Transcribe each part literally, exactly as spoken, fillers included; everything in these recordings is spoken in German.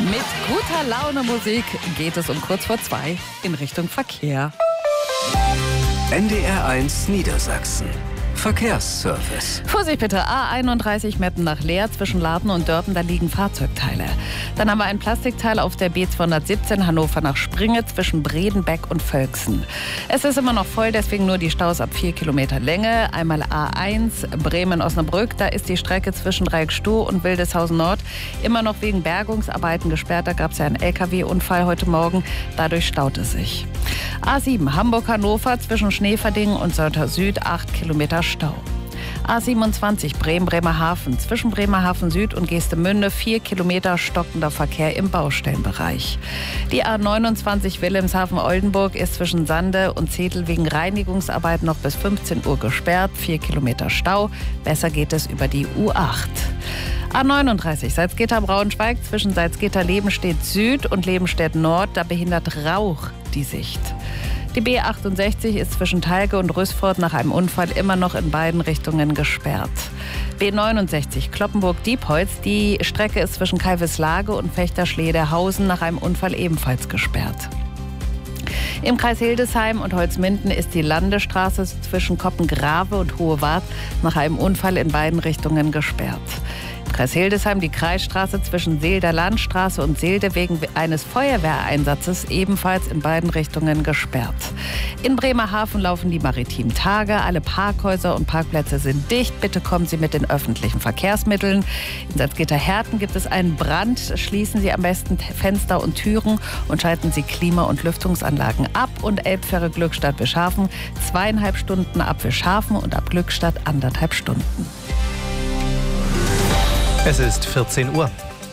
Mit guter Laune Musik geht es um kurz vor zwei in Richtung Verkehr. N D R eins Niedersachsen. Verkehrsservice. Vorsicht bitte, A einunddreißig Meppen nach Leer zwischen Laden und Dörpen, da liegen Fahrzeugteile. Dann haben wir ein Plastikteil auf der B zweihundertsiebzehn Hannover nach Springe zwischen Bredenbeck und Völksen. Es ist immer noch voll, deswegen nur die Staus ab vier Kilometer Länge. Einmal A eins Bremen-Osnabrück, da ist die Strecke zwischen Dreieckstoh und Wildeshausen Nord immer noch wegen Bergungsarbeiten gesperrt. Da gab es ja einen L K W-Unfall heute Morgen, dadurch staut es sich. A sieben Hamburg-Hannover zwischen Schneverdingen und Sörter Süd, acht Kilometer Stau. A siebenundzwanzig Bremen-Bremerhaven zwischen Bremerhaven Süd und Geestemünde, vier Kilometer stockender Verkehr im Baustellenbereich. Die A neunundzwanzig Wilhelmshaven-Oldenburg ist zwischen Sande und Zetel wegen Reinigungsarbeiten noch bis fünfzehn Uhr gesperrt, vier Kilometer Stau. Besser geht es über die U acht. A neununddreißig Salzgitter-Braunschweig zwischen Salzgitter-Lebenstedt Süd und Lebenstedt Nord, da behindert Rauch die Sicht. Die B achtundsechzig ist zwischen Talge und Rüßford nach einem Unfall immer noch in beiden Richtungen gesperrt. B neunundsechzig Kloppenburg-Diepholz, die Strecke ist zwischen Kalveslage und Fechter-Schlederhausen nach einem Unfall ebenfalls gesperrt. Im Kreis Hildesheim und Holzminden ist die Landestraße zwischen Koppengrave und Hohewart nach einem Unfall in beiden Richtungen gesperrt. Im Kreis Hildesheim die Kreisstraße zwischen Seelder Landstraße und Seelde wegen eines Feuerwehreinsatzes ebenfalls in beiden Richtungen gesperrt. In Bremerhaven laufen die maritimen Tage. Alle Parkhäuser und Parkplätze sind dicht. Bitte kommen Sie mit den öffentlichen Verkehrsmitteln. In Salzgitter-Herten gibt es einen Brand. Schließen Sie am besten Fenster und Türen und schalten Sie Klima- und Lüftungsanlagen ab. Und Elbfähre Glückstadt Wischhafen zweieinhalb Stunden ab Wischhafen und ab Glückstadt anderthalb Stunden. Es ist vierzehn Uhr.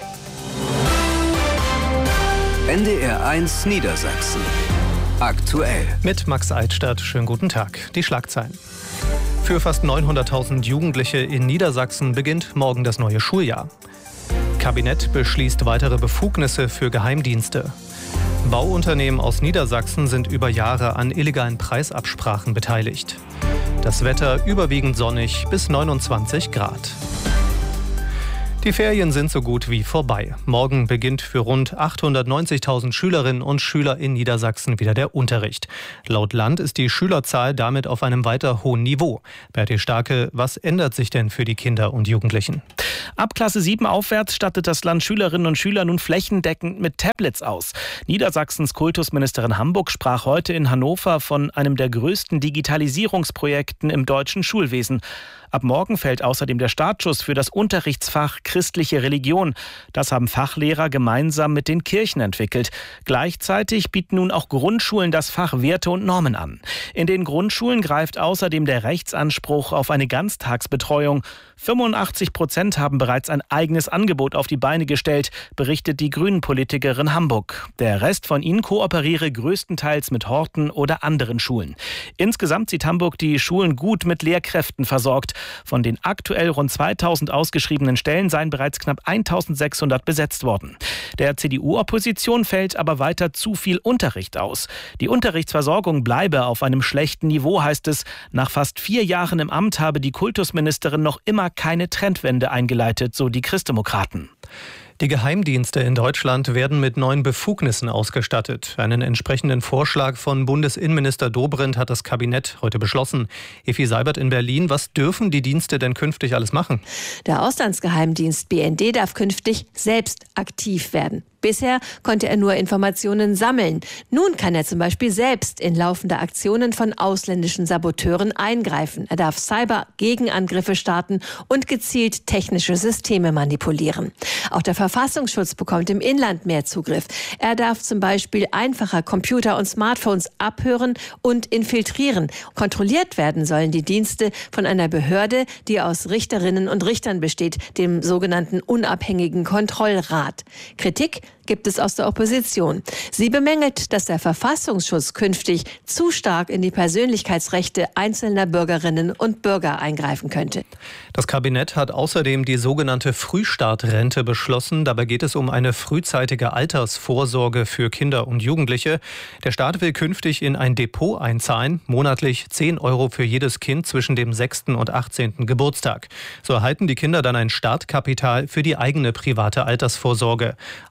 N D R eins Niedersachsen. Aktuell. Mit Max Eitstadt. Schönen guten Tag. Die Schlagzeilen. Für fast neunhunderttausend Jugendliche in Niedersachsen beginnt morgen das neue Schuljahr. Kabinett beschließt weitere Befugnisse für Geheimdienste. Bauunternehmen aus Niedersachsen sind über Jahre an illegalen Preisabsprachen beteiligt. Das Wetter überwiegend sonnig bis neunundzwanzig Grad. Die Ferien sind so gut wie vorbei. Morgen beginnt für rund achthundertneunzigtausend Schülerinnen und Schüler in Niedersachsen wieder der Unterricht. Laut Land ist die Schülerzahl damit auf einem weiter hohen Niveau. Berti Starke, was ändert sich denn für die Kinder und Jugendlichen? Ab Klasse sieben aufwärts stattet das Land Schülerinnen und Schüler nun flächendeckend mit Tablets aus. Niedersachsens Kultusministerin Hamburg sprach heute in Hannover von einem der größten Digitalisierungsprojekten im deutschen Schulwesen. Ab morgen fällt außerdem der Startschuss für das Unterrichtsfach Christliche Religion. Das haben Fachlehrer gemeinsam mit den Kirchen entwickelt. Gleichzeitig bieten nun auch Grundschulen das Fach Werte und Normen an. In den Grundschulen greift außerdem der Rechtsanspruch auf eine Ganztagsbetreuung. fünfundachtzig Prozent haben bereits ein eigenes Angebot auf die Beine gestellt, berichtet die Grünen-Politikerin Hamburg. Der Rest von ihnen kooperiere größtenteils mit Horten oder anderen Schulen. Insgesamt sieht Hamburg die Schulen gut mit Lehrkräften versorgt. Von den aktuell rund zweitausend ausgeschriebenen Stellen seien bereits knapp eintausendsechshundert besetzt worden. Der C D U-Opposition fällt aber weiter zu viel Unterricht aus. Die Unterrichtsversorgung bleibe auf einem schlechten Niveau, heißt es. Nach fast vier Jahren im Amt habe die Kultusministerin noch immer keine Trendwende eingeleitet, so die Christdemokraten. Die Geheimdienste in Deutschland werden mit neuen Befugnissen ausgestattet. Einen entsprechenden Vorschlag von Bundesinnenminister Dobrindt hat das Kabinett heute beschlossen. Effi Seibert in Berlin, was dürfen die Dienste denn künftig alles machen? Der Auslandsgeheimdienst B N D darf künftig selbst aktiv werden. Bisher konnte er nur Informationen sammeln. Nun kann er zum Beispiel selbst in laufende Aktionen von ausländischen Saboteuren eingreifen. Er darf Cyber-Gegenangriffe starten und gezielt technische Systeme manipulieren. Auch der Verfassungsschutz bekommt im Inland mehr Zugriff. Er darf zum Beispiel einfacher Computer und Smartphones abhören und infiltrieren. Kontrolliert werden sollen die Dienste von einer Behörde, die aus Richterinnen und Richtern besteht, dem sogenannten unabhängigen Kontrollrat. Kritik gibt es aus der Opposition. Sie bemängelt, dass der Verfassungsschutz künftig zu stark in die Persönlichkeitsrechte einzelner Bürgerinnen und Bürger eingreifen könnte. Das Kabinett hat außerdem die sogenannte Frühstartrente beschlossen. Dabei geht es um eine frühzeitige Altersvorsorge für Kinder und Jugendliche. Der Staat will künftig in ein Depot einzahlen, monatlich zehn Euro für jedes Kind zwischen dem sechsten und achtzehnten Geburtstag. So erhalten die Kinder dann ein Startkapital für die eigene private Altersvorsorge. Außerdem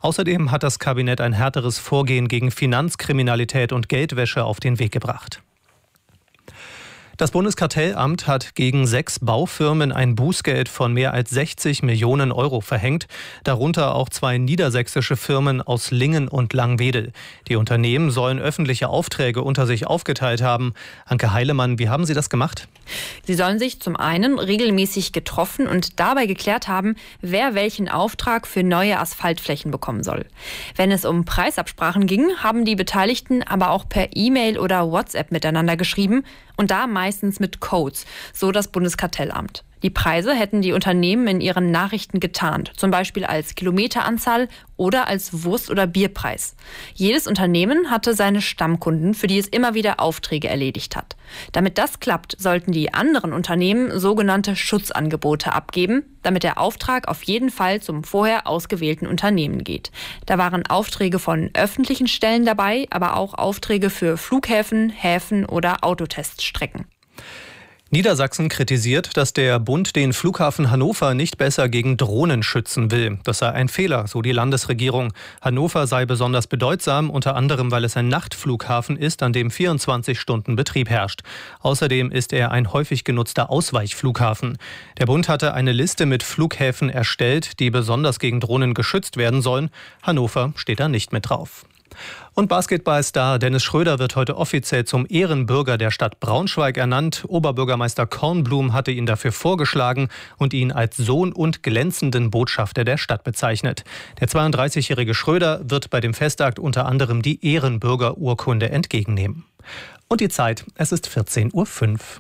Außerdem hat das Kabinett ein härteres Vorgehen gegen Finanzkriminalität und Geldwäsche auf den Weg gebracht. Das Bundeskartellamt hat gegen sechs Baufirmen ein Bußgeld von mehr als sechzig Millionen Euro verhängt, darunter auch zwei niedersächsische Firmen aus Lingen und Langwedel. Die Unternehmen sollen öffentliche Aufträge unter sich aufgeteilt haben. Anke Heilemann, wie haben Sie das gemacht? Sie sollen sich zum einen regelmäßig getroffen und dabei geklärt haben, wer welchen Auftrag für neue Asphaltflächen bekommen soll. Wenn es um Preisabsprachen ging, haben die Beteiligten aber auch per E-Mail oder WhatsApp miteinander geschrieben und da meistens mit Codes, so das Bundeskartellamt. Die Preise hätten die Unternehmen in ihren Nachrichten getarnt, zum Beispiel als Kilometeranzahl oder als Wurst- oder Bierpreis. Jedes Unternehmen hatte seine Stammkunden, für die es immer wieder Aufträge erledigt hat. Damit das klappt, sollten die anderen Unternehmen sogenannte Schutzangebote abgeben, damit der Auftrag auf jeden Fall zum vorher ausgewählten Unternehmen geht. Da waren Aufträge von öffentlichen Stellen dabei, aber auch Aufträge für Flughäfen, Häfen oder Autoteststrecken. Niedersachsen kritisiert, dass der Bund den Flughafen Hannover nicht besser gegen Drohnen schützen will. Das sei ein Fehler, so die Landesregierung. Hannover sei besonders bedeutsam, unter anderem, weil es ein Nachtflughafen ist, an dem vierundzwanzig Stunden Betrieb herrscht. Außerdem ist er ein häufig genutzter Ausweichflughafen. Der Bund hatte eine Liste mit Flughäfen erstellt, die besonders gegen Drohnen geschützt werden sollen. Hannover steht da nicht mit drauf. Und Basketballstar Dennis Schröder wird heute offiziell zum Ehrenbürger der Stadt Braunschweig ernannt. Oberbürgermeister Kornblum hatte ihn dafür vorgeschlagen und ihn als Sohn und glänzenden Botschafter der Stadt bezeichnet. Der zweiunddreißigjährige Schröder wird bei dem Festakt unter anderem die Ehrenbürgerurkunde entgegennehmen. Und die Zeit, es ist vierzehn Uhr fünf.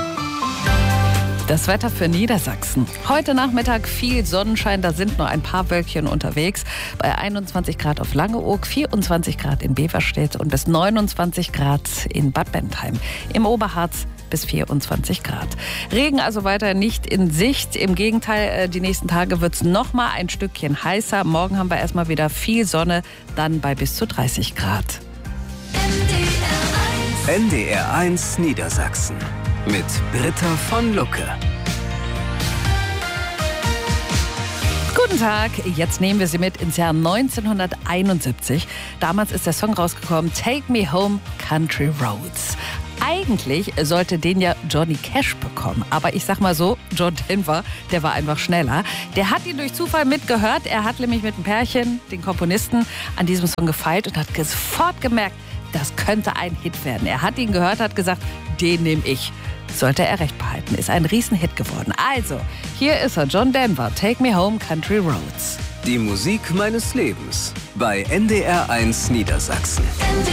Das Wetter für Niedersachsen. Heute Nachmittag viel Sonnenschein, da sind nur ein paar Wölkchen unterwegs. Bei einundzwanzig Grad auf Langeoog, vierundzwanzig Grad in Beverstedt und bis neunundzwanzig Grad in Bad Bentheim. Im Oberharz bis vierundzwanzig Grad. Regen also weiter nicht in Sicht. Im Gegenteil, die nächsten Tage wird es noch mal ein Stückchen heißer. Morgen haben wir erstmal wieder viel Sonne, dann bei bis zu dreißig Grad. N D R eins Niedersachsen mit Britta von Lucke. Guten Tag, jetzt nehmen wir Sie mit ins Jahr neunzehnhunderteinundsiebzig. Damals ist der Song rausgekommen, Take Me Home, Country Roads. Eigentlich sollte den ja Johnny Cash bekommen, aber ich sag mal so, John Denver, der war einfach schneller. Der hat ihn durch Zufall mitgehört, er hat nämlich mit einem Pärchen, den Komponisten, an diesem Song gefeilt und hat sofort gemerkt, das könnte ein Hit werden. Er hat ihn gehört, hat gesagt, den nehme ich. Sollte er recht behalten, ist ein Riesenhit geworden. Also, hier ist er, John Denver, Take Me Home, Country Roads. Die Musik meines Lebens bei N D R eins Niedersachsen.